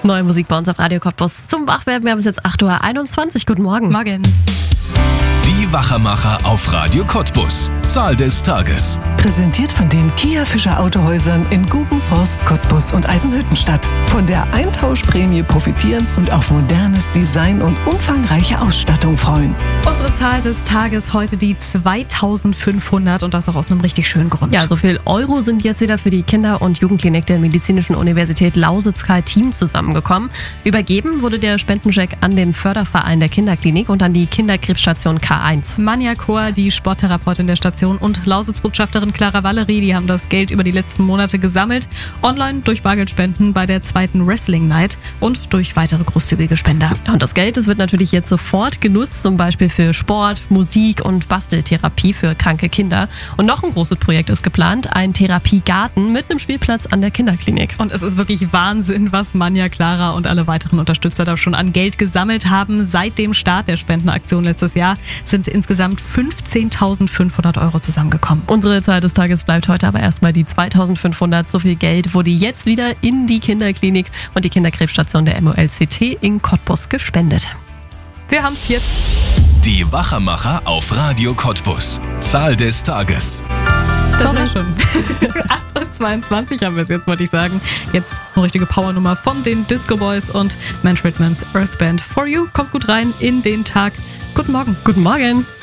Neue Musik bei uns auf Radio Cottbus zum Wachwerden. Wir haben es jetzt 8.21 Uhr. Guten Morgen. Morgen. Die Wachermacher auf Radio Cottbus. Zahl des Tages. Präsentiert von den Kia Fischer Autohäusern in Gubenforst, Cottbus und Eisenhüttenstadt. Von der Eintauschprämie profitieren und auf modernes Design und umfangreiche Ausstattung freuen. Unsere Zahl des Tages heute die 2500 und das auch aus einem richtig schönen Grund. Ja, so viel Euro sind jetzt wieder für die Kinder- und Jugendklinik der Medizinischen Universität Lausitz-Karl-Team zusammengekommen. Übergeben wurde der Spendencheck an den Förderverein der Kinderklinik und an die Kinderkrebsstation K1. Manja Kor, die Sporttherapeutin der Station, und Lausitz-Botschafterin Clara Valerie, die haben das Geld über die letzten Monate gesammelt. Online durch Bargeldspenden bei der zweiten Wrestling Night und durch weitere großzügige Spender. Und das Geld, das wird natürlich jetzt sofort genutzt, zum Beispiel für Sport, Musik und Basteltherapie für kranke Kinder. Und noch ein großes Projekt ist geplant, ein Therapiegarten mit einem Spielplatz an der Kinderklinik. Und es ist wirklich Wahnsinn, was Manja, Clara und alle weiteren Unterstützer da schon an Geld gesammelt haben. Seit dem Start der Spendenaktion letztes Jahr sind insgesamt 15.500 Euro zusammengekommen. Unsere Zahl des Tages bleibt heute aber erstmal die 2.500. So viel Geld wurde jetzt wieder in die Kinderklinik und die Kinderkrebsstation der MOLCT in Cottbus gespendet. Wir haben es jetzt. Die Wachermacher auf Radio Cottbus. Zahl des Tages. Das war schon. 8.22 haben wir es jetzt, wollte ich sagen. Jetzt eine richtige Powernummer von den Disco Boys und Manfred Mann's Earth Band For You. Kommt gut rein in den Tag. Guten Morgen. Guten Morgen.